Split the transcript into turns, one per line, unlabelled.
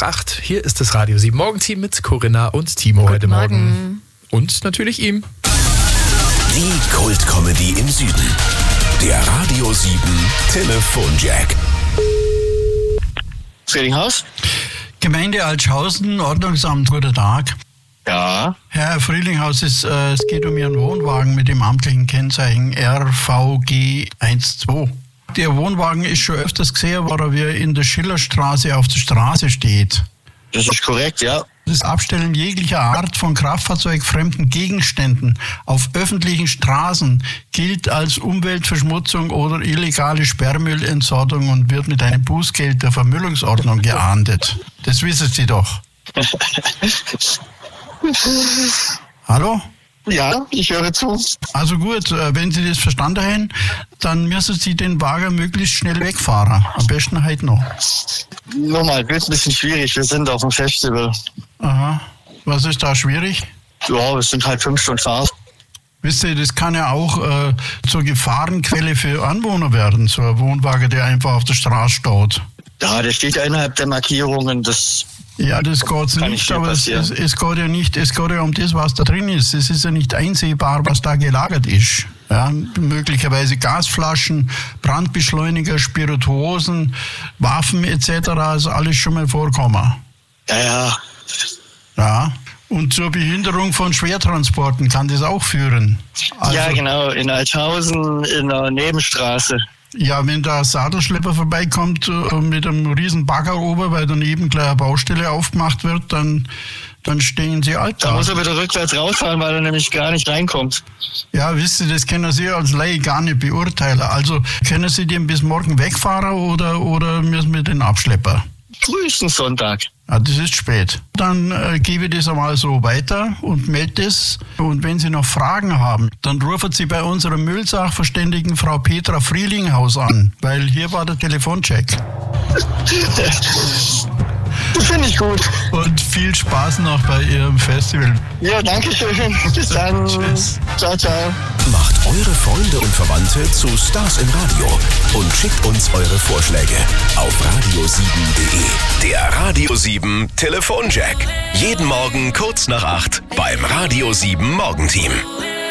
nach 8. Hier ist das Radio 7 Morgenteam mit Corinna und Timo heute Morgen. Und natürlich ihm.
Die Kult-Comedy im Süden. Der Radio 7 Telefonjack.
Frielinghaus?
Gemeinde Altschaußen, Ordnungsamt, guten Tag.
Ja.
Herr Frielinghaus, es geht um Ihren Wohnwagen mit dem amtlichen Kennzeichen RVG12. Der Wohnwagen ist schon öfters gesehen worden, wie er in der Schillerstraße auf der Straße steht.
Das ist korrekt, ja.
Das Abstellen jeglicher Art von kraftfahrzeugfremden Gegenständen auf öffentlichen Straßen gilt als Umweltverschmutzung oder illegale Sperrmüllentsorgung und wird mit einem Bußgeld der Vermüllungsordnung geahndet. Das wissen Sie doch. Hallo?
Ja, ich höre zu.
Also gut, wenn Sie das verstanden haben, dann müssen Sie den Wagen möglichst schnell wegfahren. Am besten heute noch.
Nochmal, wird ein bisschen schwierig. Wir sind auf dem Festival.
Aha. Was ist da schwierig?
Ja, es sind halt 5 Stunden Fahrt.
Wisst ihr, das kann ja auch zur Gefahrenquelle für Anwohner werden, so ein Wohnwagen, der einfach auf der Straße steht.
Ja, der steht ja innerhalb der Markierungen. Das
geht nicht, aber es geht ja nicht, es geht ja um das, was da drin ist. Es ist ja nicht einsehbar, was da gelagert ist. Ja, möglicherweise Gasflaschen, Brandbeschleuniger, Spirituosen, Waffen etc., also alles schon mal vorkommen.
Ja.
Ja, und zur Behinderung von Schwertransporten kann das auch führen. Also,
ja, genau, in Altschaußen, in der Nebenstraße.
Ja, wenn da ein Sadelschlepper vorbeikommt mit einem riesen Bagger oben, weil daneben gleich eine Baustelle aufgemacht wird, dann stehen sie alt da.
Da muss er wieder rückwärts rausfahren, weil er nämlich gar nicht reinkommt.
Ja, wisst ihr, das können Sie als Laie gar nicht beurteilen. Also können Sie den bis morgen wegfahren oder müssen wir den abschleppen?
Frühestens Sonntag.
Ja, das ist spät. Dann gebe ich das einmal so weiter und melde es. Und wenn Sie noch Fragen haben, dann rufen Sie bei unserer Müllsachverständigen Frau Petra Frielinghaus an, weil hier war der Telefoncheck.
Das finde ich gut.
Und viel Spaß noch bei Ihrem Festival.
Ja, danke schön. Bis dann.
Tschüss.
Ciao, ciao.
Macht eure Freunde und Verwandte zu Stars im Radio und schickt uns eure Vorschläge auf radio7.de. Der Radio 7 Telefonjack. Jeden Morgen kurz nach 8 beim Radio 7 Morgenteam.